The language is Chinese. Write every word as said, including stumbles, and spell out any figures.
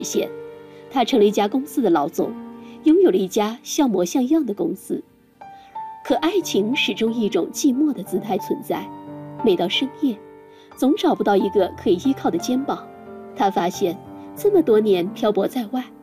现，他成了一家公司的老总，拥有了一家像模像样的公司。可爱情始终以一种寂寞的姿态存在，每到深夜，总找不到一个可以依靠的肩膀。他发现，这么多年漂泊在外，